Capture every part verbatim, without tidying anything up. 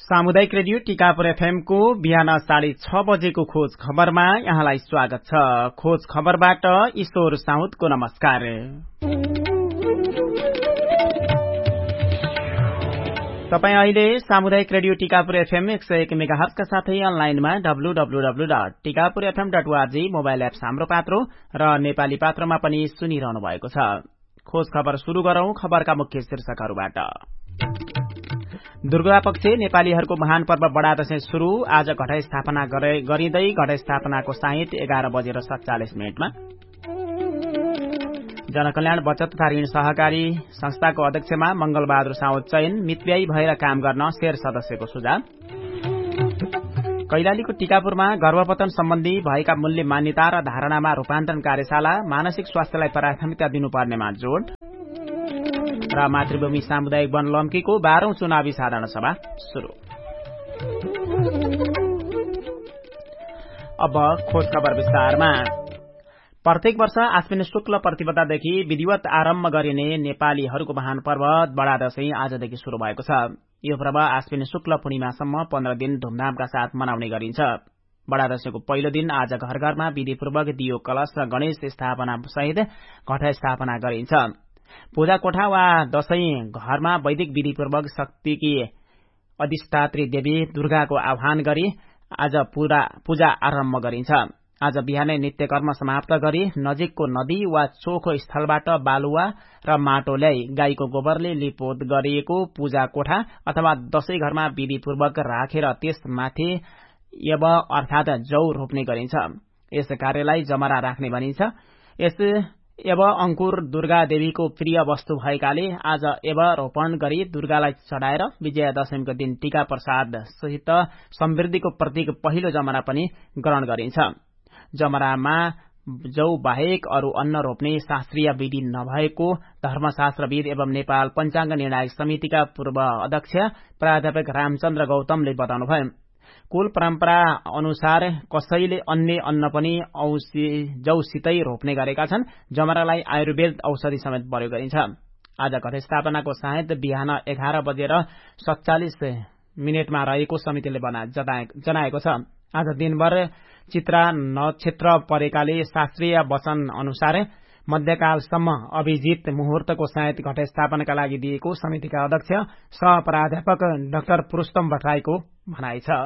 सामुदायिक radio Tikapur FM को बिहान साढे छ बजेको खोज खबरमा यहाँलाई स्वागत छ। खोज खबरबाट ईश्वर साउदको नमस्कार। तपाई अहिले सामुदायिक रेडियो टिकापुर एफएम एक सय एक मेगाहर्जका साथै अनलाइनमा W W W dot Tikapur FM dot ORG mobile app हाम्रो पात्रो र नेपाली पात्रमा पनि सुनिरहनु भएको छ। खोज खबर शुरू गरौं खबरका मुख्य शीर्षकहरूबाट। दुर्गा पक्ष नेपालीहरूको महान पर्व बडा दशैं शुरू। आज घटाई स्थापना गरिँदै घटाई स्थापनाको साइत एघार बजेर सत्तालिस मिनटमा। जनकल्याण बचत तथा ऋण सहकारी संस्थाको अध्यक्षमा मंगलबहादुर साउद चयन। मितव्ययी भएर काम गर्न शेर सदस्यको सुझाव। कैलालीको टिकापुरमा गर्भपतन सम्बन्धी भएका मूल्य मान्यता र धारणामा रूपान्तरण कार्यशाला। मानसिक स्वास्थ्यलाई प्राथमिकता दिनुपर्नेमा जोड़। र मातृभूमि सामुदायिक वन लम्कीको बाह्रौं चुनावी साधारण सभा शुरू। अब खोज खबर विस्तारमा। प्रत्येक वर्ष आश्विन शुक्ल प्रतिपदादेखि विधिवत आरम्भ गरिने नेपालीहरूको महान पर्व बडा दशैं आजदेखि शुरू भएको छ। यो पर्व आश्विन शुक्ल पूर्णिमासम्म पन्ध्र दिन धूमधामका साथ मनाउने गरिन्छ। बडा दशैंको पहिलो दिन आज घर घरमा विधिपूर्वक दियो कलश र गणेश स्थापना सहित घटा स्थापना गरिन्छ। पूजा कोठा वा दशैं घरमा वैदिक विधिपूर्वक शक्तिकी अधिष्ठात्री देवी दुर्गाको आह्वान गरी आज पूजा आरम्भ गरिन्छ। आज बिहानै नित्यकर्म समाप्त गरी नजिकको नदी वा चोखो स्थलबाट बालुवा र माटो ल्याई गाईको गोबरले लिपोत गरिएको पूजा कोठा अथवा दशैं घरमा विधिपूर्वक राखेर त्यसमाथि यब अर्थात जौ रोप्ने गरिन्छ। यस कार्यलाई जमरा राख्ने भनिन्छ। यस एव अंकुर दुर्गा देवीको प्रिय वस्तु भएकाले आज एव रोपण गरी दुर्गालाई चढ़ाएर विजया दशमीको दिन टीका प्रसाद सहित समृद्धिको प्रतीक पहिलो जमरा पनि ग्रहण गरिन्छ। जमरामा जौ बाहेक अरू अन्न रोप्ने शास्त्रीय विधि नभएको धर्मशास्त्रविद एवं नेपाल पंचांग निर्णायक समितिका पूर्व अध्यक्ष प्राध्यापक रामचन्द्र गौतमले बताउनुभयो। कुल परम्परा अनुसार कसैले अन्य अन्न पनि जौसितै रोप्ने गरेका छन्। जमरालाई आयुर्वेद औषधि समेत प्रयोग गरिन्छ। आज घटस्थापनाको सायद बिहान एघार बजेर सत्तालिस मिनटमा रहेको समितिले जनाएको छ। आज दिनभर चित्रा नक्षत्र परेकाले शास्त्रीय वचन अनुसार मध्यकालसम्म अभिजित मुहूर्तको सायद घटस्थापनाका लागि दिएको समितिका अध्यक्ष सह प्राध्यापक डाक्टर पुरुषोत्तम भट्टराईको भनाइ छ।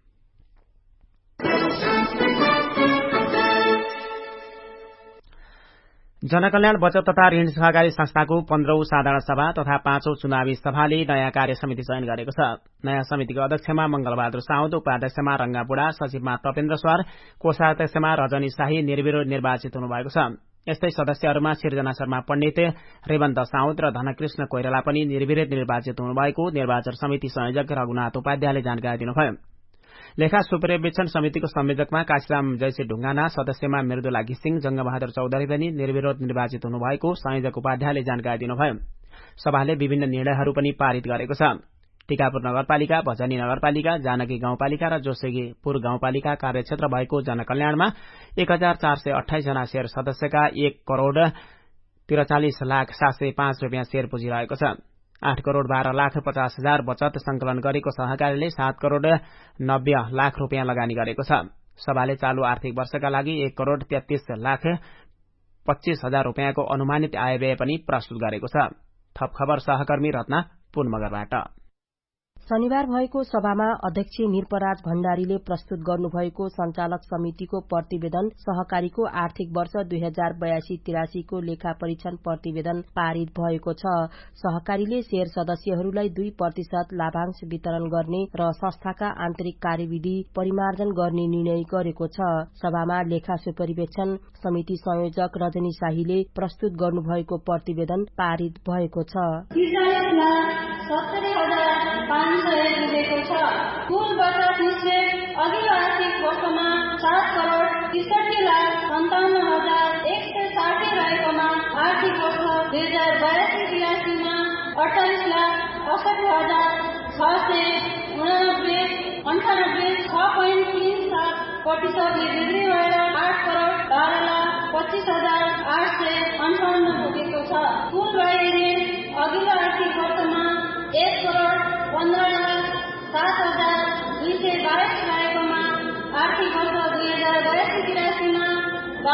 जनकल्याण बचत तथा ऋण सहकारी संस्थाको पन्ध्रौं साधारण सभा तथा पाँचौं चुनावी सभाले नयाँ कार्य समिति चयन गरेको छ। नयाँ समितिको अध्यक्षमा मंगलबहादुर साउद, उपाध्यक्षमा रंगा बुढा, सचिवमा तपेन्द्र स्वार, कोषाध्यक्षमा रजनी शाही निर्विरोध निर्वाचित हुनुभएको छ। यस्तै सदस्यहरूमा सिर्जना शर्मा पण्डित, रेवन्त साउद र धनकृष्ण कोइराला पनि निर्विरोध निर्वाचित हुनुभएको निर्वाचन समिति संयोजक रघुनाथ उपाध्यायले जानकारी दिनुभयो। लेखा सुपरिवेक्षण समितिको संयोजकमा काशीराम जयसी ढुंगाना, सदस्यमा मृदुला घिसिङ, जंगबहादुर चौधरी पनि निर्विरोध निर्वाचित हुनुभएको संयोजक उपाध्यायले जानकारी दिनुभयो। सभाले विभिन्न निर्णयहरू पनि पारित गरेको छ। टिकापुर नगरपालिका, भजनी नगरपालिका, जानकी गाउँपालिका र जोशीपुर गाउँपालिका कार्यक्षेत्र भएको जनकल्याणमा एक हजार चार सय अठाइस जना शेयर सदस्यका एक करोड़ त्रिचालिस लाख सात सय पाँच रूपियाँ शेयर पुँजी रहेको छ। आठ करोड़ बाह्र लाख पचास हजार बचत संकलन गरेको सहकारीले सात करोड़ नब्बे लाख रूपियाँ लगानी गरेको छ। सभाले चालू आर्थिक वर्षका लागि एक करोड़ तेत्तीस लाख पच्चीस हजार रूपियाँको अनुमानित आय व्यय पनि प्रस्तुत गरेको छ। थप खबर सहकर्मी रत्ना पुनमगरबाट। शनिबार भएको सभामा अध्यक्ष निरपराज भण्डारीले प्रस्तुत गर्नुभएको संचालक समितिको प्रतिवेदन सहकारीको आर्थिक वर्ष दुई हजार बयासी तिरासीको लेखा परीक्षण प्रतिवेदन पारित भएको छ। सहकारीले शेयर सदस्यहरूलाई दुई प्रतिशत लाभांश वितरण गर्ने र संस्थाका आन्तरिक कार्यविधि परिमार्जन गर्ने निर्णय गरेको छ। सभामा लेखा सुपरिवेक्षण समिति संयोजक रजनी शाहीले प्रस्तुत गर्नुभएको प्रतिवेदन पारित भएको छ। कुल बचत निश्चय अघिल्लो आर्थिक वर्षमा सात करोड़ त्रिसठी लाख सन्ताउन्न हजार एक सय साठी रहेकोमा आर्थिक वर्ष दुई हजार बयासी तिरासीमा अठाइस लाख अडसठी हजार छ सय उनानब्बे अन्ठानब्बे छ पोइन्ट तीन सात प्रतिशतले वृद्धि भएर आठ करोड़ बाह्र लाख पच्चीस हजार आठ सय अन्ठाउन्न पुगेको छ। कुल बाहिर अघिल्लो आर्थिक वर्षमा एक करोड़ पन्ध्र लाख सात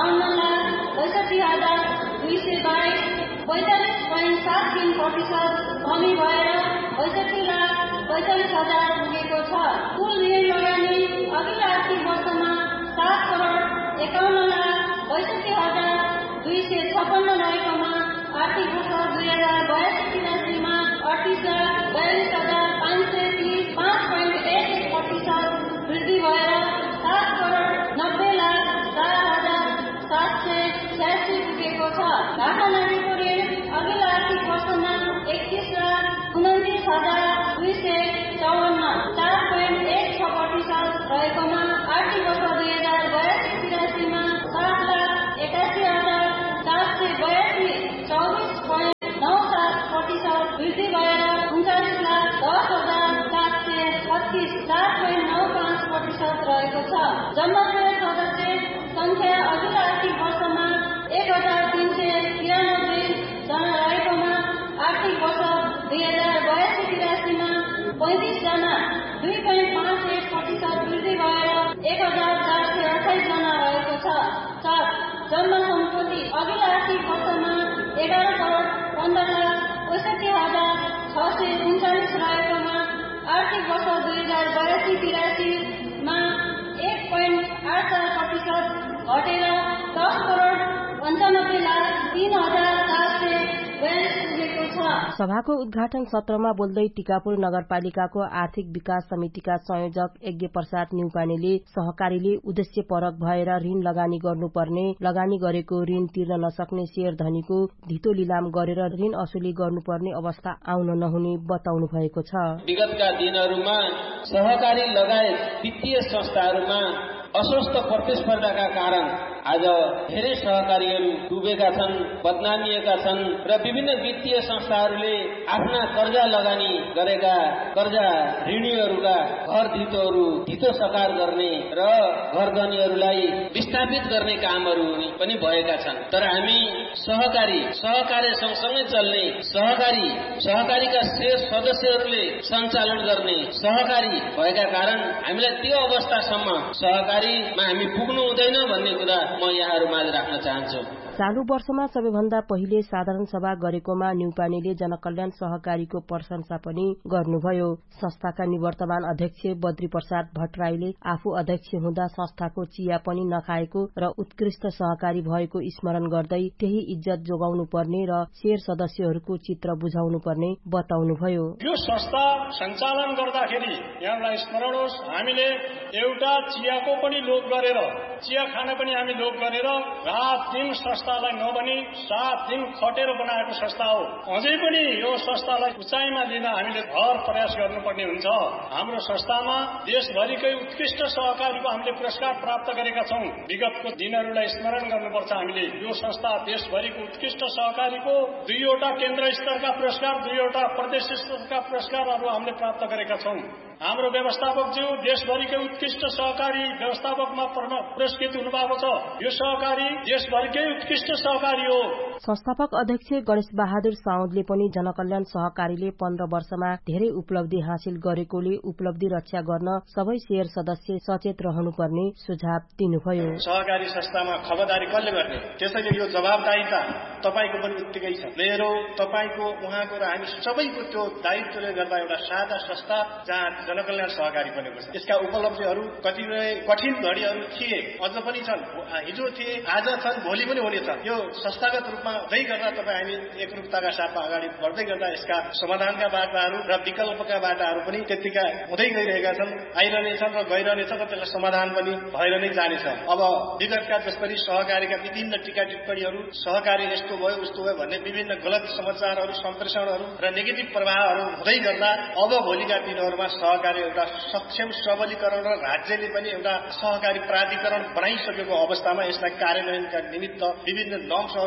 बाहन्न लाख पैंसठी हजार दुई सय बाइस पैंतालिस पोइन्ट सात तीन प्रतिशत कमी भएर पैंसठी लाख पैंतालिस हजार पुगेको छ। कुल ऋण लगानी अघिल्लो आर्थिक वर्षमा सात करोड एकाउन्न लाख पैंसठी हजार दुई सय छप्पन्न रहेकोमा आर्थिक वर्ष दुई हजार बयासी तिरासीमा अडतिस लाख बयालिस हजार पाँच सय तीस पाँच पोइन्ट एक एक प्रतिशत वृद्धि भएर सात करोड नब्बे लाख चार हजार सात सय छयासी पुगेको छ। घाटा लागेको ऋण अघिल्लो आर्थिक वर्षमा एकतिस लाख उन्तिस हजार दुई सय चौवन्न चार पोइन्ट एक छ प्रतिशत रहेकोमा आर्थिक वर्ष दुई हजार बयासी तिरासीमा सात लाख एकासी हजार सात सय बयासी चौबिस पोइन्ट नौ सात प्रतिशत वृद्धि भएर उन्चालिस लाख दस हजार सात सय पच्चिस चार पोइन्ट नौ पाँच प्रतिशत रहेको छ। जम्मा सदस्य संख्या अघिल्लो आर्थिक वर्षमा एक हजार तीन सय तिरानब्बे जना रहेकोमा आर्थिक वर्ष दुई हजार बयासी तिरासीमा पैंतिस जना दुई पोइन्ट पाँच एक प्रतिशत वृद्धि भएर एक हजार चार सय अठाइस जना रहेको छ। सात जम्मा सम्पत्ति अघिल्लो आर्थिक वर्षमा एघार करोड पन्ध्र लाख पैंसठी हजार छ सय उन्चालिस रहेकोमा आर्थिक वर्ष दुई हजार बयासी तिरासीमा एक पोइन्ट आठ चार प्रतिशत घटेर दस करोड पन्चानब्बे लाख तीन हजार चार सय बयालिस पुगेको छ। सभाको उद्घाटन सत्रमा बोल्दै टिकापुर नगरपालिकाको आर्थिक विकास समितिका संयोजक यज्ञ प्रसाद न्युपानेले सहकारीले उद्देश्यपरक भएर ऋण लगानी गर्नुपर्ने, लगानी गरेको ऋण तिर्न नसक्ने शेयर धनीको धितो लिलाम गरेर ऋण असुली गर्नुपर्ने अवस्था आउन नहुने बताउनु भएको छ। विगतका दिनहरूमा सहकारी लगायत वित्तीय संस्थाहरूमा अस्वस्थ प्रतिस्पर्धाका कारण आज धेरै सहकारीहरू डुबेका छन्, बदनामिएका छन् र विभिन्न वित्तीय संस्थाहरूले आफ्ना कर्जा लगानी गरेका कर्जा ऋणीहरूका घर धितोहरू धितो सकार गर्ने र घर धनीहरूलाई विस्थापित गर्ने कामहरू पनि भएका छन्। तर हामी सहकारी सहकारी सँगसँगै चल्ने सहकारी सहकारीका शेष सदस्यहरूले सञ्चालन गर्ने सहकारी भएका कारण हामीलाई त्यो अवस्थासम्म सहकारीमा हामी पुग्नु हुँदैन भन्ने कुरा म यहाँहरू माझ राख्न चाहन्छु। चालू वर्षमा सबैभन्दा पहिले साधारण सभा गरेकोमा न्युपानेले जनकल्याण सहकारीको प्रशंसा पनि गर्नुभयो। संस्थाका निवर्तमान अध्यक्ष बद्री प्रसाद भट्टराईले आफू अध्यक्ष हुँदा संस्थाको चिया पनि नखाएको र उत्कृष्ट सहकारी भएको स्मरण गर्दै त्यही इज्जत जोगाउनु पर्ने र शेयर सदस्यहरूको चित्र बुझाउनु पर्ने बताउनुभयो। यो संस्था सञ्चालन गर्दाखेरि यहाँलाई स्मरण होस्, हामीले एउटा चियाको पनि लोभ गरेर चिया खान पनि हामी लोभ गरेर रात दिन संस्थालाई नबनी सात दिन खटेर बनाएको संस्था हो। अझै पनि यो संस्थालाई उचाइमा लिन हामीले भर प्रयास गर्नुपर्ने हुन्छ। हाम्रो संस्थामा देशभरिकै उत्कृष्ट सहकारीको हामीले पुरस्कार प्राप्त गरेका छौं। विगतको दिनहरूलाई स्मरण गर्नुपर्छ। हामीले यो संस्था देशभरिको उत्कृष्ट सहकारीको दुईवटा केन्द्र स्तरका पुरस्कार, दुईवटा प्रदेश स्तरका पुरस्कारहरू हामीले प्राप्त गरेका छौं। हाम्रो व्यवस्थापकज्यू देशभरिकै उत्कृष्ट सहकारी व्यवस्थापकमा पुरस्कृत हुनुभएको छ। यो सहकारी देशभरिकै उत्कृष्ट सहकारी हो। संस्थापक अध्यक्ष गणेश बहादुर साउदले पनि जनकल्याण सहकारीले पन्ध्र वर्षमा धेरै उपलब्धि हासिल गरेकोले उपलब्धि रक्षा गर्न सबै शेयर सदस्य सचेत रहनुपर्ने सुझाव दिनुभयो। सहकारी संस्थामा खबरदारी कसले गर्ने, त्यसैले यो जवाबदारीता तपाईको पनि उत्तिकै छ। मेरो तपाईको उहाँको र हामी सबैको त्यो दायित्वले गर्दा एउटा सादा संस्था जहाँ जनकल्याण सहकारी बनेको छ। यसका उपलब्धिहरू कतिपय कठिन घडीहरू थिए, अझ पनि छन्, हिजो थिए, आज छन्, भोलि पनि हुनेछन्। यो संस्थागत रूपमा हुँदै गर्दा तपाईँ हामी एकरूपताका साथमा अगाडि बढ्दै गर्दा यसका समाधानका बाटाहरू र विकल्पका बाटाहरू पनि त्यतिका हुँदै गइरहेका छन्, आइरहनेछन् र गइरहनेछन् र त्यसको समाधान पनि भएर नै जानेछ। अब विगतका जसरी सहकारीका विभिन्न टीका टिप्पणीहरू सहकारी यस्तो भयो उस्तो भयो भन्ने विभिन्न गलत समाचारहरू सम्प्रेषणहरू र नेगेटिभ प्रभावहरू हुँदै गर्दा अब भोलिका दिनहरूमा सहकारी एउटा सक्षम सबलीकरण र राज्यले पनि एउटा सहकारी प्राधिकरण बनाइसकेको अवस्थामा यसलाई कार्यान्वयनका निमित्त विभिन्न नर्म्सहरू राख्दै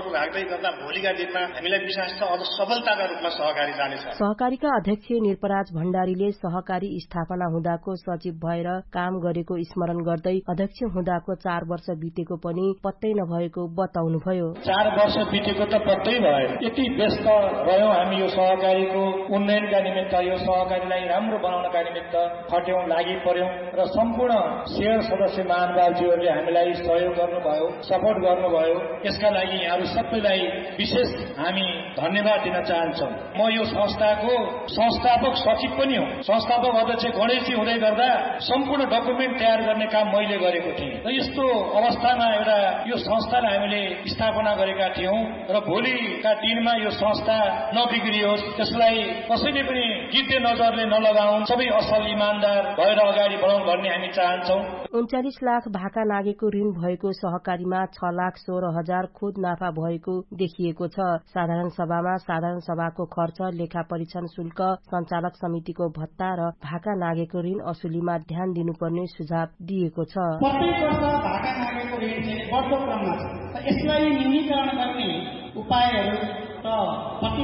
गर्दा भोलिका दिनमा हामीलाई विश्वास छ अझ सबलताका रूपमा सहकारी जानेछ। सहकारीका अध्यक्ष निरपराज भण्डारीले सहकारी स्थापना हुँदाको सचिव भएर काम गरेको स्मरण गर्दै अध्यक्ष हुँदाको चार वर्ष बितेको पनि पत्तै नभएको बताउनुभयो। चार वर्ष बितेको त पत्तै भयो। यति व्यस्त रह्यौं हामी यो सहकारीको उन्नयनका निमित्त, यो सहकारीलाई राम्रो बनाउनका निमित्त खट्यौं, लागि पर्यौं र सम्पूर्ण शेयर सदस्य महानुभावजीहरूले हामीलाई सहयोग गर्नुभयो, सपोर्ट गर्नुभयो। यसका लागि यहाँहरू सबैलाई विशेष हामी धन्यवाद दिन चाहन्छौं। म यो संस्थाको संस्थापक सचिव पनि हुँ। संस्थापक अध्यक्ष गणेशजी हुँदै गर्दा सम्पूर्ण डकुमेन्ट तयार गर्ने काम मैले गरेको थिएँ र यस्तो अवस्थामा एउटा यो संस्थालाई हामीले स्थापना गरेका थियौं र भोलिका दिनमा यो संस्था नबिग्रियोस्, त्यसलाई कसैले पनि गिद्धे नजरले नलगाउन्, सबै असल इमानदार भएर अगाडि बढाउँ भन्ने हामी चाहन्छौं। उन्चालिस लाख भाका नागेको ऋण भएको सहकारीमा छ लाख सोह्र हजार खुद नाफा भएको देखिएको छ। साधारण सभामा साधारण सभाको खर्च, लेखा परीक्षण शुल्क, सञ्चालक समितिको भत्ता र भाका नागेको ऋण असुलीमा ध्यान दिनुपर्ने सुझाव दिएको छ। प्रत्येक वर्ष भाका नागेको ऋण चाहिँ बढ्दो क्रममा छ। यसलाई न्यूनीकरण गर्ने उपायहरू त